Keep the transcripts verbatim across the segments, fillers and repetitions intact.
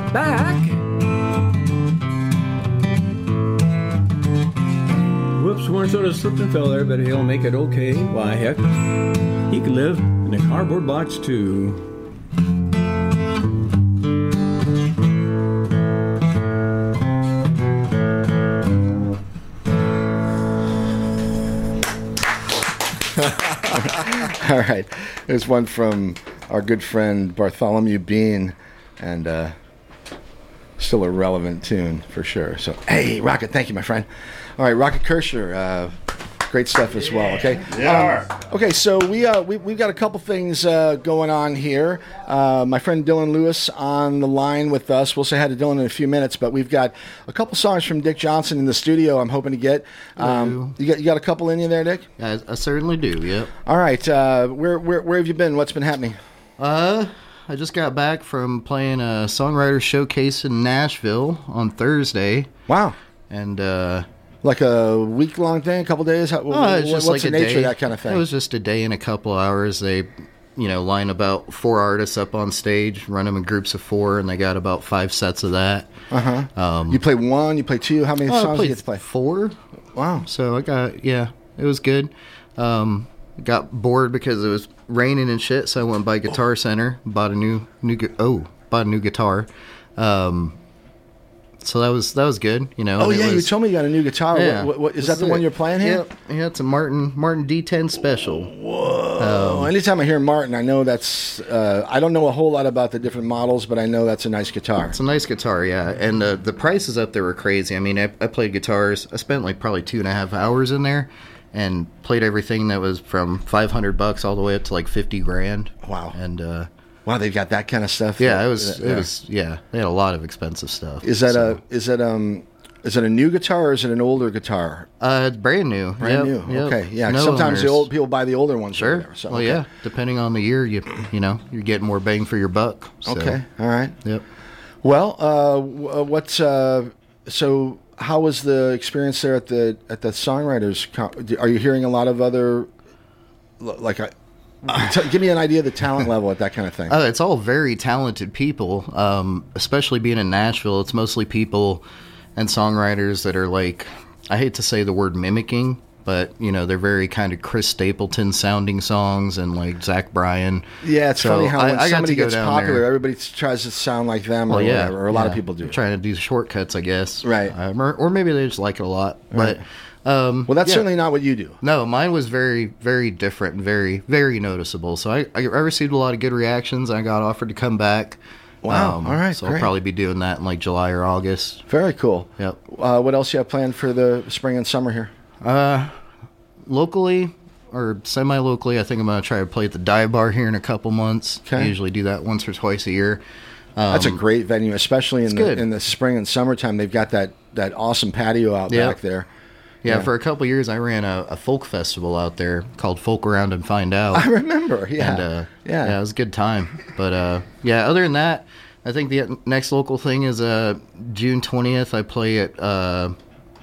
back. Whoops, one sort of slipped and fell there, but he'll make it okay. Why, heck, he could live in a cardboard box, too. All right. There's one from our good friend Bartholomew Bean, and uh, still a relevant tune for sure. So, hey, Rocket, thank you, my friend. All right, Rocket Kirschner, uh, great stuff as well. Okay. Yeah. Um, okay. So we uh, we we've got a couple things uh, going on here. Uh, my friend Dylan Lewis on the line with us. We'll say hi to Dylan in a few minutes, but we've got a couple songs from Dick Johnson in the studio. I'm hoping to get. Um, you got you got a couple in you there, Dick? I, I certainly do. Yep. All right. Uh, where where where have you been? What's been happening? Uh, I just got back from playing a songwriter showcase in Nashville on Thursday. Wow. And uh. Like a week-long thing, a couple days? How, oh, it's just what's like the a nature day. of that kind of thing? It was just a day and a couple hours. They, you know, line about four artists up on stage, run them in groups of four, and they got about five sets of that. Uh-huh. Um, you play one, you play two. How many oh, songs I do you get to play? Four. Wow. So I got, yeah, it was good. Um, got bored because it was raining and shit, so I went by Guitar Center, bought a new, new, oh, bought a new guitar. Um... So that was that was good, you know. Oh yeah, was, you told me you got a new guitar. Yeah. What, what, is that the one you're playing here? Yep. Yeah, it's a Martin Martin D ten Special. Whoa! Um, Anytime I hear Martin, I know that's. Uh, I don't know a whole lot about the different models, but I know that's a nice guitar. It's a nice guitar, yeah. And uh, the prices up there were crazy. I mean, I, I played guitars. I spent like probably two and a half hours in there, and played everything that was from five hundred bucks all the way up to like fifty grand. Wow! And uh, wow, they've got that kind of stuff. Yeah, that, it was. that, yeah. It was. Yeah, they had a lot of expensive stuff. Is that so. a? Is that um? Is it a new guitar or is it an older guitar? Uh, it's brand new. Brand yep, new. Yep. Okay, yeah. No Sometimes owners. the old people buy the older ones. Sure. There, so, well, okay. yeah. Depending on the year, you you know you're getting more bang for your buck. So. Okay. All right. Yep. Well, uh, what's uh, so? How was the experience there at the at the songwriters? Con- Are you hearing a lot of other like? A, T- give me an idea of the talent level at that kind of thing. Oh, it's all very talented people, um, especially being in Nashville. It's mostly people and songwriters that are like, I hate to say the word mimicking, but, you know, they're very kind of Chris Stapleton sounding songs and like Zach Bryan. Yeah, it's so funny how when I, I somebody go gets down popular, there. everybody tries to sound like them or well, yeah, whatever, or a lot yeah. of people do. They're trying to do shortcuts, I guess. Right. Um, or, or maybe they just like it a lot. Right. But... Um, well, that's yeah. certainly not what you do. No, mine was very, very different and very, very noticeable. So I, I received a lot of good reactions. I got offered to come back. Wow. Um, All right. So great. I'll probably be doing that in like July or August. Very cool. Yep. Uh, what else you have planned for the spring and summer here? Uh, locally or semi-locally, I think I'm going to try to play at the Dive Bar here in a couple months. Okay. I usually do that once or twice a year. Um, That's a great venue, especially in the good. in the spring and summertime. They've got that, that awesome patio out Yep. back there. Yeah, Yeah. for a couple years, I ran a, a folk festival out there called Folk Around and Find Out. I remember, yeah. And, uh, yeah. yeah, it was a good time. But, uh, yeah, other than that, I think the next local thing is uh, June twentieth. I play at uh,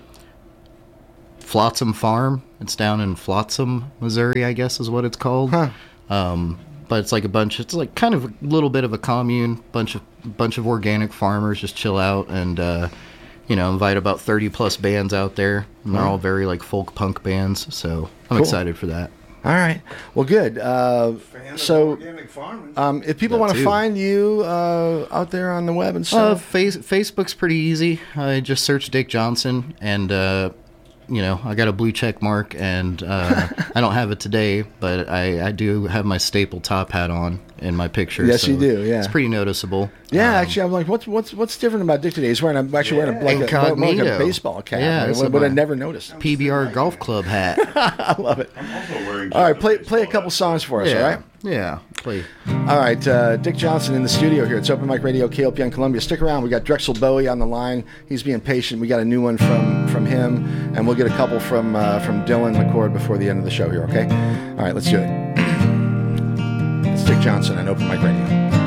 Flotsam Farm. It's down in Flotsam, Missouri, I guess is what it's called. Huh. Um, but it's like a bunch, it's like kind of a little bit of a commune, bunch of bunch of organic farmers just chill out and, uh, you know, invite about thirty plus bands out there. And they're Wow. all very like folk punk bands. So I'm Cool. excited for that. All right. Well, good. Uh, so, organic farming. um, if people That want to too. find you uh, out there on the web and Uh, stuff, face, Facebook's pretty easy. I just search Dick Johnson, and uh, you know, I got a blue check mark, and uh, I don't have it today, but I, I do have my staple top hat on in my picture. Yes, so you do, yeah. It's pretty noticeable. yeah. Um, actually, I'm like, what's what's what's different about Dick today? He's wearing a, actually wearing a, like, a, more like a Incognito. baseball cap. Yeah, I it's would, would my- have never noticed. P B R golf club hat. I love it. I'm also wearing. All right, play play a couple songs for us. yeah, All right. yeah. Play. All right, uh, Dick Johnson in the studio here. It's Open Mic Radio, K L P N Columbia. Stick around. We got Drexel Bowie on the line. He's being patient. We got a new one from from him, and we'll get a couple from uh, from Dylan McCord before the end of the show here. Okay. All right, let's do it. It's Dick Johnson on Open Mic Radio.